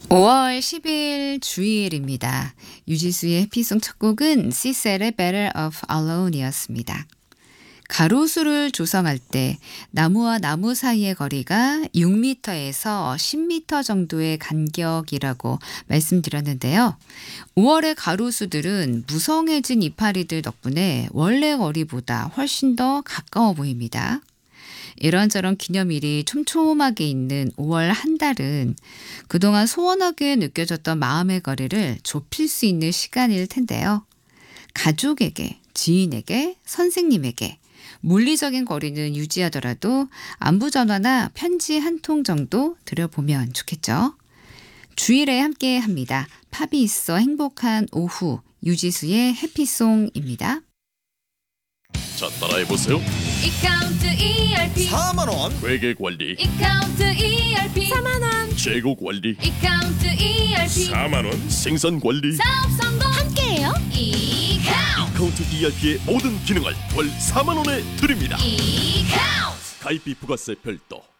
5월 10일 주일입니다. 유지수의 해피송 첫 곡은 시셀의 Better Off Alone이었습니다. 가로수를 조성할 때 나무와 나무 사이의 거리가 6m에서 10m 정도의 간격이라고 말씀드렸는데요. 5월의 가로수들은 무성해진 이파리들 덕분에 원래 거리보다 훨씬 더 가까워 보입니다. 이런저런 기념일이 촘촘하게 있는 5월 한 달은 그동안 소원하게 느껴졌던 마음의 거리를 좁힐 수 있는 시간일 텐데요. 가족에게, 지인에게, 선생님에게 물리적인 거리는 유지하더라도 안부 전화나 편지 한 통 정도 드려보면 좋겠죠. 주일에 함께 합니다. 팝이 있어 행복한 오후, 유지수의 해피송입니다. 자, 따라해보세요. 이카운트 ERP 4만원 회계관리, 이카운트 ERP 4만원 재고관리, 이카운트 ERP 4만원, 생산관리, 사업 성공 함께해요. 이카운트 카운트 ERP의 모든 기능을 월 4만원에 드립니다. 이카운트 가입비 부가세 별도.